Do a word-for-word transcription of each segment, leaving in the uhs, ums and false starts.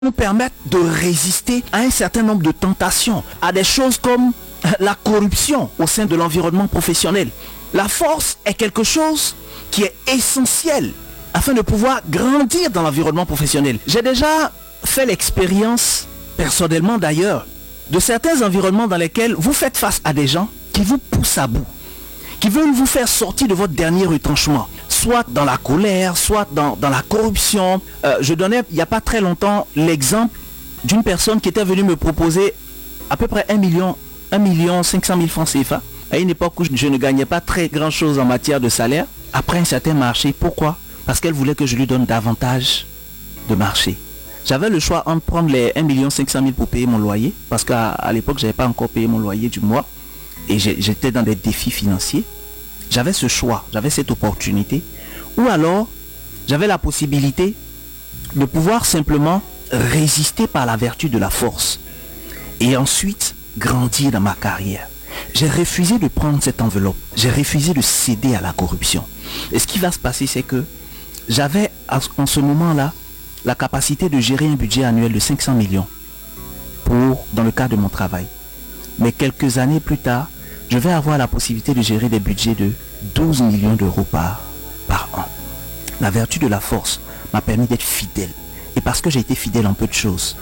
nous permettre de résister à un certain nombre de tentations, à des choses comme la corruption au sein de l'environnement professionnel. La force est quelque chose qui est essentiel afin de pouvoir grandir dans l'environnement professionnel. J'ai déjà fait l'expérience, personnellement d'ailleurs, de certains environnements dans lesquels vous faites face à des gens qui vous poussent à bout, qui veulent vous faire sortir de votre dernier retranchement, soit dans la colère, soit dans, dans la corruption. Euh, je donnais il n'y a pas très longtemps l'exemple d'une personne qui était venue me proposer à peu près un million, un million cinq cent mille francs C F A, à une époque où je ne gagnais pas très grand chose en matière de salaire, après un certain marché. Pourquoi? Parce qu'elle voulait que je lui donne davantage de marché. J'avais le choix entre prendre les un million cinq cent mille pour payer mon loyer, parce qu'à l'époque, je n'avais pas encore payé mon loyer du mois, et j'étais dans des défis financiers. J'avais ce choix, j'avais cette opportunité, ou alors j'avais la possibilité de pouvoir simplement résister par la vertu de la force et ensuite grandir dans ma carrière. J'ai refusé de prendre cette enveloppe, j'ai refusé de céder à la corruption. Et ce qui va se passer, c'est que j'avais en ce moment-là la capacité de gérer un budget annuel de cinq cents millions pour, dans le cadre de mon travail. Mais quelques années plus tard, je vais avoir la possibilité de gérer des budgets de douze millions d'euros par, par an. La vertu de la force m'a permis d'être fidèle. Et parce que j'ai été fidèle en peu de choses,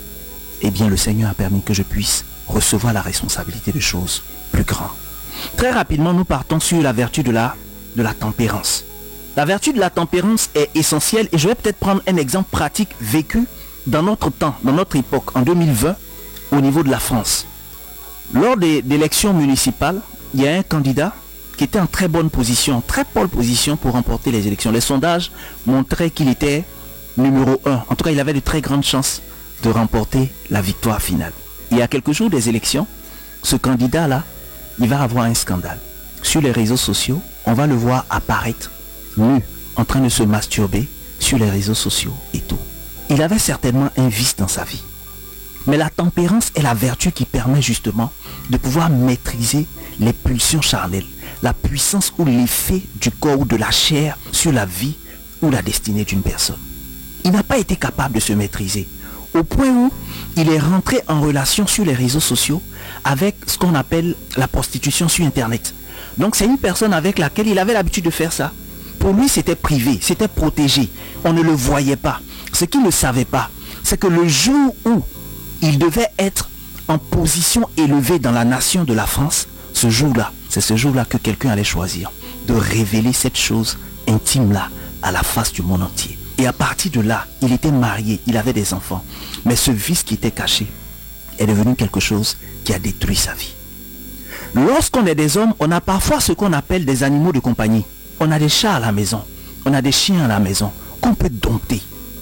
eh bien le Seigneur a permis que je puisse recevoir la responsabilité de choses plus grandes. Très rapidement, nous partons sur la vertu de la, de la tempérance. La vertu de la tempérance est essentielle et je vais peut-être prendre un exemple pratique vécu dans notre temps, dans notre époque, en deux mille vingt, au niveau de la France. Lors des élections municipales, il y a un candidat qui était en très bonne position, très bonne position pour remporter les élections. Les sondages montraient qu'il était numéro un. En tout cas, il avait de très grandes chances de remporter la victoire finale. Il y a quelques jours des élections, ce candidat-là, il va avoir un scandale. Sur les réseaux sociaux, on va le voir apparaître nu, en train de se masturber sur les réseaux sociaux et tout. Il avait certainement un vice dans sa vie. Mais la tempérance est la vertu qui permet justement de pouvoir maîtriser les pulsions charnelles, la puissance ou l'effet du corps ou de la chair sur la vie ou la destinée d'une personne. Il n'a pas été capable de se maîtriser, au point où il est rentré en relation sur les réseaux sociaux avec ce qu'on appelle la prostitution sur Internet. Donc c'est une personne avec laquelle il avait l'habitude de faire ça. Pour lui, c'était privé, c'était protégé. On ne le voyait pas. Ce qu'il ne savait pas, c'est que le jour où il devait être en position élevée dans la nation de la France, ce jour-là, c'est ce jour-là que quelqu'un allait choisir de révéler cette chose intime-là à la face du monde entier. Et à partir de là, il était marié, il avait des enfants. Mais ce vice qui était caché est devenu quelque chose qui a détruit sa vie. Lorsqu'on est des hommes, on a parfois ce qu'on appelle des animaux de compagnie. On a des chats à la maison, on a des chiens à la maison qu'on peut dompter.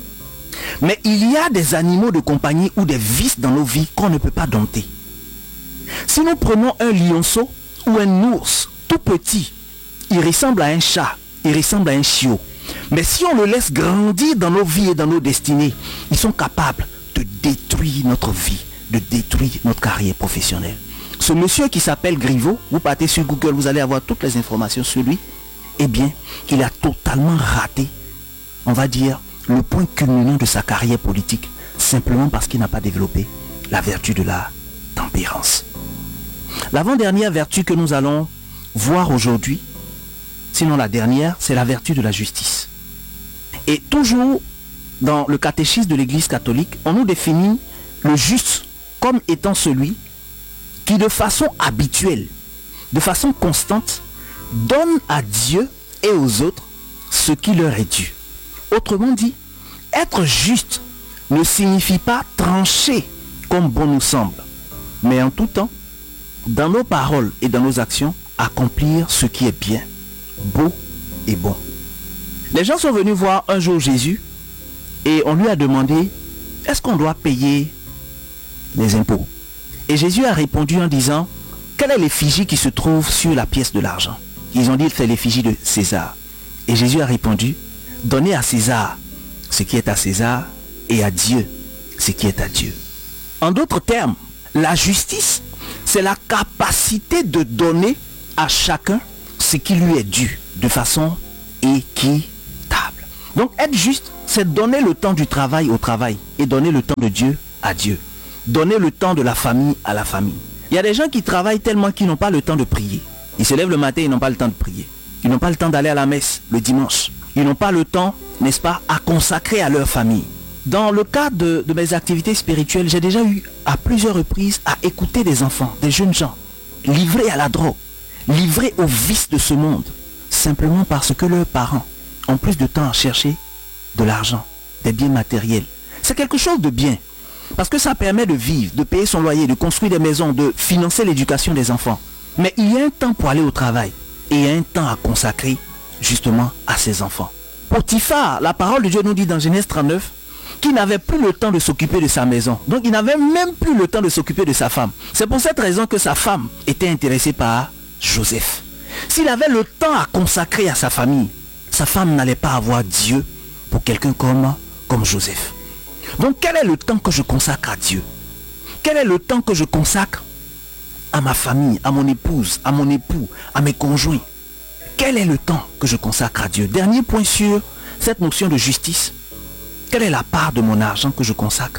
Mais il y a des animaux de compagnie ou des vices dans nos vies qu'on ne peut pas dompter. Si nous prenons un lionceau ou un ours tout petit, il ressemble à un chat, il ressemble à un chiot. Mais si on le laisse grandir dans nos vies et dans nos destinées, ils sont capables de détruire notre vie, de détruire notre carrière professionnelle. Ce monsieur qui s'appelle Griveaux, vous partez sur Google, vous allez avoir toutes les informations sur lui. Eh bien, il a totalement raté, on va dire, le point culminant de sa carrière politique, simplement parce qu'il n'a pas développé la vertu de la tempérance. L'avant-dernière vertu que nous allons voir aujourd'hui, sinon la dernière, c'est la vertu de la justice. Et toujours dans le catéchisme de l'Église catholique, on nous définit le juste comme étant celui qui de façon habituelle, de façon constante, donne à Dieu et aux autres ce qui leur est dû. Autrement dit, être juste ne signifie pas trancher comme bon nous semble, mais en tout temps, dans nos paroles et dans nos actions, accomplir ce qui est bien, beau et bon. Les gens sont venus voir un jour Jésus et on lui a demandé, est-ce qu'on doit payer les impôts? Et Jésus a répondu en disant, quelle est l'effigie qui se trouve sur la pièce de l'argent? Ils ont dit, c'est l'effigie de César. Et Jésus a répondu, donnez à César ce qui est à César et à Dieu ce qui est à Dieu. En d'autres termes, la justice, c'est la capacité de donner à chacun ce qui lui est dû de façon équitable. Donc être juste, c'est donner le temps du travail au travail et donner le temps de Dieu à Dieu. Donner le temps de la famille à la famille. Il y a des gens qui travaillent tellement qu'ils n'ont pas le temps de prier. Ils se lèvent le matin, ils n'ont pas le temps de prier. Ils n'ont pas le temps d'aller à la messe le dimanche. Ils n'ont pas le temps, n'est-ce pas, à consacrer à leur famille. Dans le cadre de, de mes activités spirituelles, j'ai déjà eu à plusieurs reprises à écouter des enfants, des jeunes gens, livrés à la drogue, livrés aux vices de ce monde, simplement parce que leurs parents ont plus de temps à chercher de l'argent, des biens matériels. C'est quelque chose de bien, parce que ça permet de vivre, de payer son loyer, de construire des maisons, de financer l'éducation des enfants. Mais il y a un temps pour aller au travail, et il y a un temps à consacrer justement à ses enfants. Potiphar, la parole de Dieu nous dit dans Genèse trente-neuf, qu'il n'avait plus le temps de s'occuper de sa maison. Donc il n'avait même plus le temps de s'occuper de sa femme. C'est pour cette raison que sa femme était intéressée par Joseph. S'il avait le temps à consacrer à sa famille, sa femme n'allait pas avoir Dieu pour quelqu'un comme, comme Joseph. Donc quel est le temps que je consacre à Dieu? Quel est le temps que je consacre à ma famille, à mon épouse, à mon époux, à mes conjoints? Quel est le temps que je consacre à Dieu? Dernier point sur cette notion de justice. Quelle est la part de mon argent que je consacre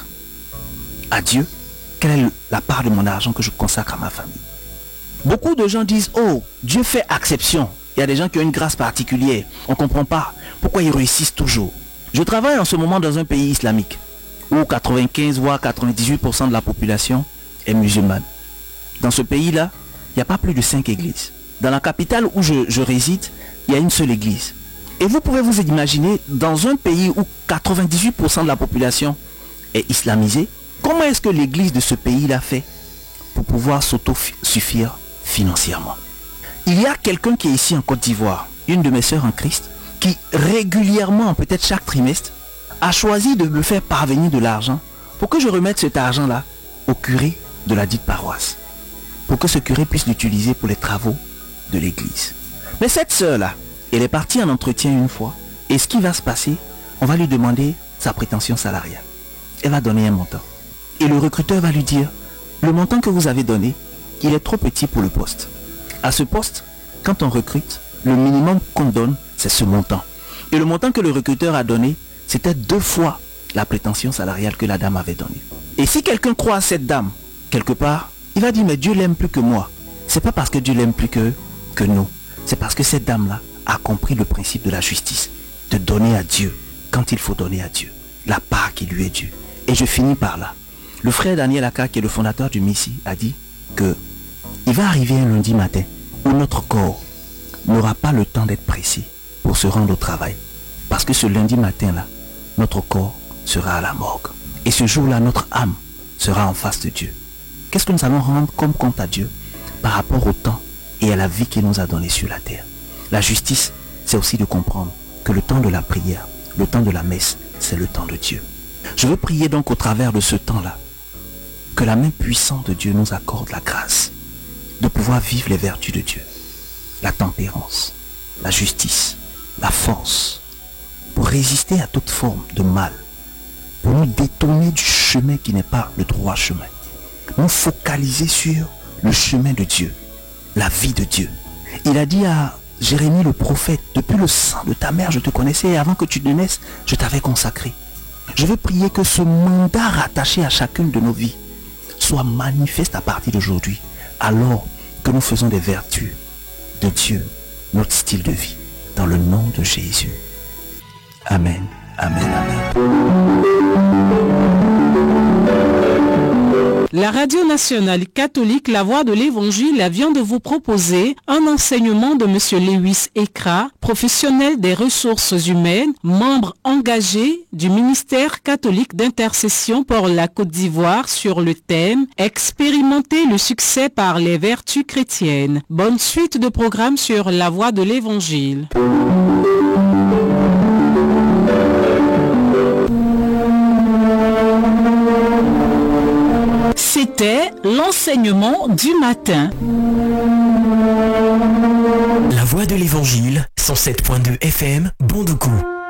à Dieu? Quelle est la part de mon argent que je consacre à ma famille? Beaucoup de gens disent, oh, Dieu fait exception. Il y a des gens qui ont une grâce particulière. On ne comprend pas pourquoi ils réussissent toujours. Je travaille en ce moment dans un pays islamique où quatre-vingt-quinze voire quatre-vingt-dix-huit pour cent de la population est musulmane. Dans ce pays-là, il n'y a pas plus de cinq églises. Dans la capitale où je, je réside, il y a une seule église. Et vous pouvez vous imaginer, dans un pays où quatre-vingt-dix-huit pour cent de la population est islamisée, comment est-ce que l'église de ce pays-là fait pour pouvoir s'autosuffire financièrement? Il y a quelqu'un qui est ici en Côte d'Ivoire, une de mes sœurs en Christ, qui régulièrement, peut-être chaque trimestre, a choisi de me faire parvenir de l'argent pour que je remette cet argent-là au curé de la dite paroisse, pour que ce curé puisse l'utiliser pour les travaux de l'église. Mais cette sœur-là, elle est partie en entretien une fois, et ce qui va se passer, on va lui demander sa prétention salariale. Elle va donner un montant. Et le recruteur va lui dire, le montant que vous avez donné, il est trop petit pour le poste. À ce poste, quand on recrute, le minimum qu'on donne, c'est ce montant. Et le montant que le recruteur a donné, c'était deux fois la prétention salariale que la dame avait donnée. Et si quelqu'un croit à cette dame, quelque part, il va dire, mais Dieu l'aime plus que moi. C'est pas parce que Dieu l'aime plus que, que nous. C'est parce que cette dame-là a compris le principe de la justice, de donner à Dieu quand il faut donner à Dieu, la part qui lui est due. Et je finis par là. Le frère Daniel Aka, qui est le fondateur du Messie, a dit que il va arriver un lundi matin où notre corps n'aura pas le temps d'être pressé pour se rendre au travail. Parce que ce lundi matin-là, notre corps sera à la morgue. Et ce jour-là, notre âme sera en face de Dieu. Qu'est-ce que nous allons rendre comme compte à Dieu par rapport au temps et à la vie qu'il nous a donnée sur la terre? La justice, c'est aussi de comprendre que le temps de la prière, le temps de la messe, c'est le temps de Dieu. Je veux prier donc au travers de ce temps-là, que la main puissante de Dieu nous accorde la grâce de pouvoir vivre les vertus de Dieu, la tempérance, la justice, la force, pour résister à toute forme de mal, pour nous détourner du chemin qui n'est pas le droit chemin, nous focaliser sur le chemin de Dieu, la vie de Dieu. Il a dit à Jérémie le prophète, depuis le sang de ta mère je te connaissais et avant que tu ne naisses, je t'avais consacré. Je veux prier que ce mandat rattaché à chacune de nos vies soit manifeste à partir d'aujourd'hui, alors que nous faisons des vertus de Dieu, notre style de vie, dans le nom de Jésus. Amen, amen, amen. La Radio Nationale Catholique La Voix de l'Évangile vient de vous proposer un enseignement de M. Lewis Ekra, professionnel des ressources humaines, membre engagé du ministère catholique d'intercession pour la Côte d'Ivoire sur le thème « Expérimenter le succès par les vertus chrétiennes ». Bonne suite de programmes sur La Voix de l'Évangile. C'était l'enseignement du matin. La Voix de l'Évangile, cent sept point deux F M, Bondoukou.